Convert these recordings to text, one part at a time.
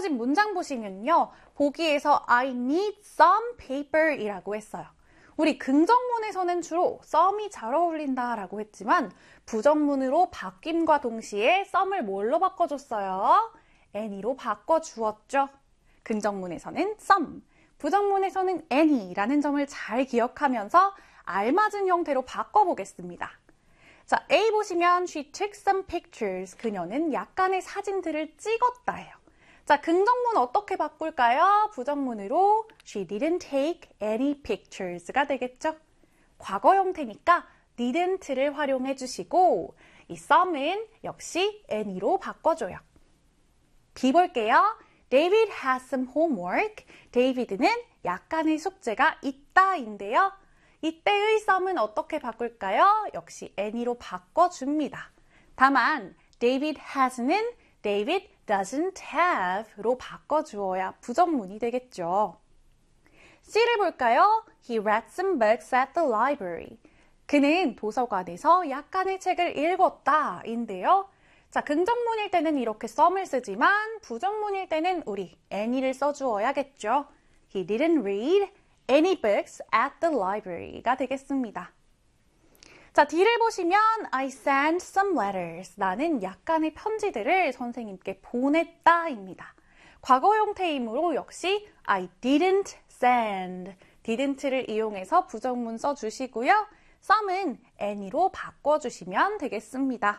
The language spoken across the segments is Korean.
주어진 문장 보시면요. 보기에서 I need some paper 이라고 했어요. 우리 긍정문에서는 주로 some이 잘 어울린다 라고 했지만 부정문으로 바뀜과 동시에 some을 뭘로 바꿔줬어요? any로 바꿔주었죠. 긍정문에서는 some, 부정문에서는 any라는 점을 잘 기억하면서 알맞은 형태로 바꿔보겠습니다. 자, A 보시면 she took some pictures. 그녀는 약간의 사진들을 찍었다예요. 자, 긍정문 어떻게 바꿀까요? 부정문으로 she didn't take any pictures가 되겠죠. 과거 형태니까 didn't를 활용해 주시고 이 some은 역시 any로 바꿔줘요. B 볼게요. David has some homework. 데이비드는 약간의 숙제가 있다인데요. 이때의 some은 어떻게 바꿀까요? 역시 any로 바꿔줍니다. 다만 David has는 David doesn't have로 바꿔주어야 부정문이 되겠죠. C를 볼까요? He read some books at the library. 그는 도서관에서 약간의 책을 읽었다 인데요. 자, 긍정문일 때는 이렇게 some을 쓰지만 부정문일 때는 우리 any를 써주어야겠죠. He didn't read any books at the library가 되겠습니다. 자, D를 보시면 I sent some letters. 나는 약간의 편지들을 선생님께 보냈다입니다. 과거 형태이므로 역시 I didn't send. didn't를 이용해서 부정문 써주시고요. some은 any로 바꿔주시면 되겠습니다.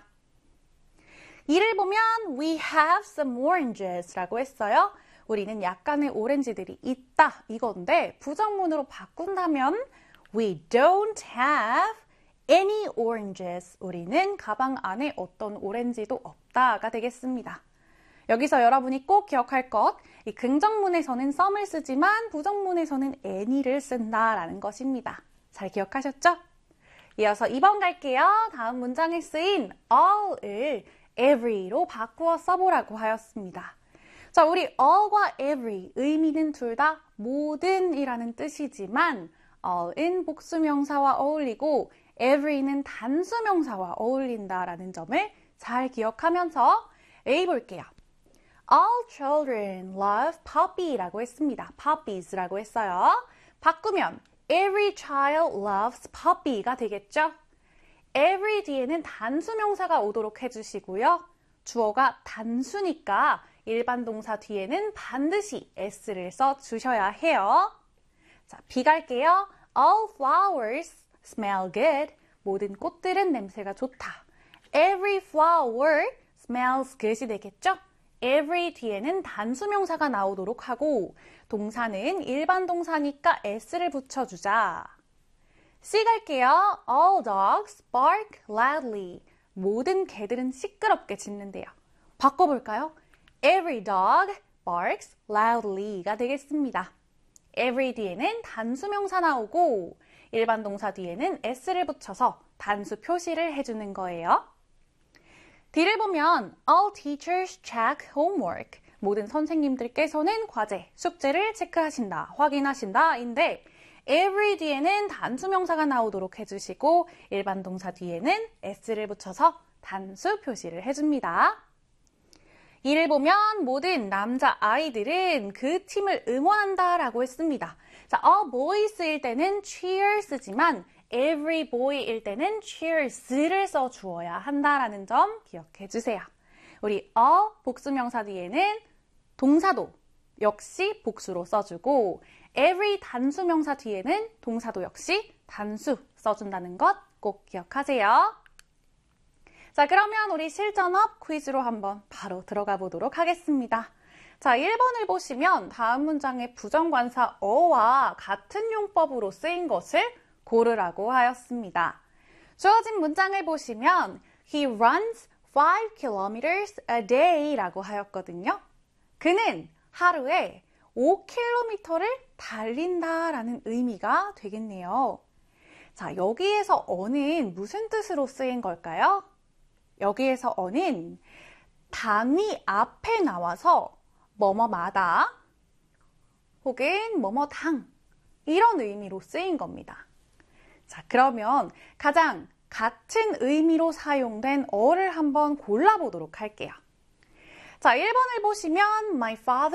이를 보면 we have some oranges 라고 했어요. 우리는 약간의 오렌지들이 있다 이건데 부정문으로 바꾼다면 we don't have any oranges. 우리는 가방 안에 어떤 오렌지도 없다가 되겠습니다. 여기서 여러분이 꼭 기억할 것, 이 긍정문에서는 some을 쓰지만 부정문에서는 any를 쓴다라는 것입니다. 잘 기억하셨죠? 이어서 2번 갈게요. 다음 문장에 쓰인 all을 every로 바꾸어 써보라고 하였습니다. 자, 우리 all과 every, 의미는 둘 다 모든이라는 뜻이지만 all은 복수명사와 어울리고 every는 단수명사와 어울린다라는 점을 잘 기억하면서 A 볼게요. All children love puppy라고 했습니다. puppies라고 했어요. 바꾸면 every child loves puppy가 되겠죠? every 뒤에는 단수명사가 오도록 해주시고요. 주어가 단수니까 일반 동사 뒤에는 반드시 s를 써주셔야 해요. 자, B 갈게요. All flowers smell good. 모든 꽃들은 냄새가 좋다. Every flower smells good이 되겠죠? every 뒤에는 단수명사가 나오도록 하고 동사는 일반 동사니까 s를 붙여주자. C 갈게요. All dogs bark loudly. 모든 개들은 시끄럽게 짖는데요. 바꿔볼까요? Every dog barks loudly가 되겠습니다. every 뒤에는 단수명사 나오고 일반 동사 뒤에는 s를 붙여서 단수 표시를 해주는 거예요. D를 보면 all teachers check homework. 모든 선생님들께서는 과제, 숙제를 체크하신다, 확인하신다 인데 every 뒤에는 단수명사가 나오도록 해주시고 일반 동사 뒤에는 s를 붙여서 단수 표시를 해줍니다. 이를 보면 모든 남자 아이들은 그 팀을 응원한다 라고 했습니다. 자, all boys일 때는 cheer 쓰지만 every boy일 때는 cheers를 써주어야 한다라는 점 기억해 주세요. 우리 all 복수명사 뒤에는 동사도 역시 복수로 써주고 every 단수명사 뒤에는 동사도 역시 단수 써준다는 것 꼭 기억하세요. 자, 그러면 우리 실전업 퀴즈로 한번 바로 들어가 보도록 하겠습니다. 자, 1번을 보시면 다음 문장의 부정관사 어와 같은 용법으로 쓰인 것을 고르라고 하였습니다. 주어진 문장을 보시면 He runs 5 kilometers a day 라고 하였거든요. 그는 하루에 5km를 달린다라는 의미가 되겠네요. 자, 여기에서 어는 무슨 뜻으로 쓰인 걸까요? 여기에서 어는 단위 앞에 나와서 뭐뭐마다 혹은 뭐뭐당 이런 의미로 쓰인 겁니다. 자, 그러면 가장 같은 의미로 사용된 어를 한번 골라보도록 할게요. 자, 1번을 보시면 My father